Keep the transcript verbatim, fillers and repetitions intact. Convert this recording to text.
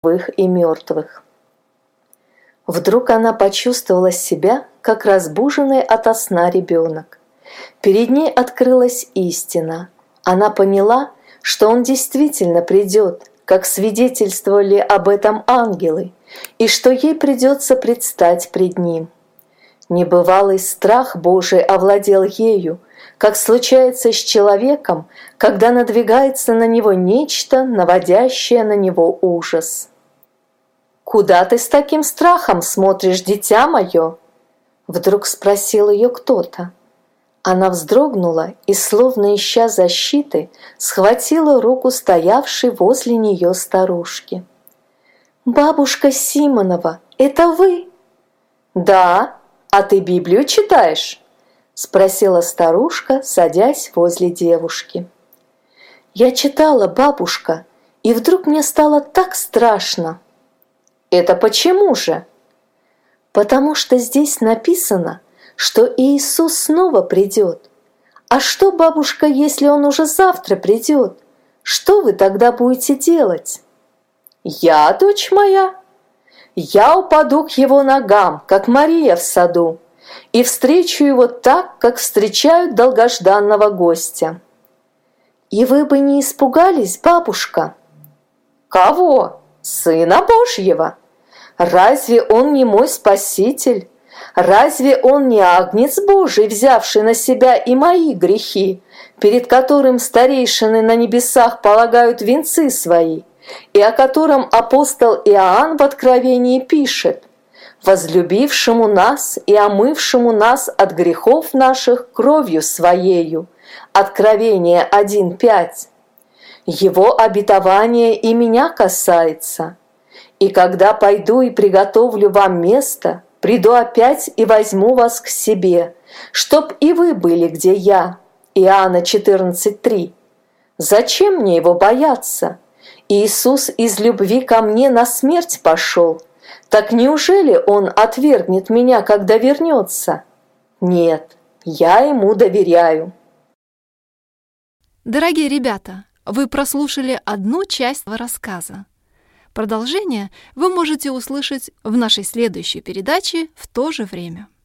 живых и мертвых. Вдруг она почувствовала себя, как разбуженный ото сна ребенок. Перед ней открылась истина. Она поняла, что он действительно придет, как свидетельствовали об этом ангелы, и что ей придется предстать пред ним. Небывалый страх Божий овладел ею, как случается с человеком, когда надвигается на него нечто, наводящее на него ужас. «Куда ты с таким страхом смотришь, дитя мое?» Вдруг спросил ее кто-то. Она вздрогнула и, словно ища защиты, схватила руку стоявшей возле нее старушки. «Бабушка Симонова, это вы?» «Да, а ты Библию читаешь?» — спросила старушка, садясь возле девушки. «Я читала, бабушка, и вдруг мне стало так страшно». «Это почему же?» «Потому что здесь написано, что Иисус снова придет. А что, бабушка, если Он уже завтра придет? Что вы тогда будете делать?» «Я, дочь моя? Я упаду к Его ногам, как Мария в саду, и встречу Его так, как встречают долгожданного гостя». «И вы бы не испугались, бабушка?» «Кого? Сына Божьего? Разве Он не мой Спаситель? Разве Он не Агнец Божий, взявший на себя и мои грехи, перед которым старейшины на небесах полагают венцы свои, и о котором апостол Иоанн в Откровении пишет: возлюбившему нас и омывшему нас от грехов наших кровью Своею». Откровение один пять. Его обетование и меня касается. «И когда пойду и приготовлю вам место, приду опять и возьму вас к себе, чтоб и вы были, где я». Иоанна четырнадцать три. Зачем мне его бояться? Иисус из любви ко мне на смерть пошел. Так неужели Он отвергнет меня, когда вернется? Нет, я Ему доверяю. Дорогие ребята, вы прослушали одну часть рассказа. Продолжение вы можете услышать в нашей следующей передаче в то же время.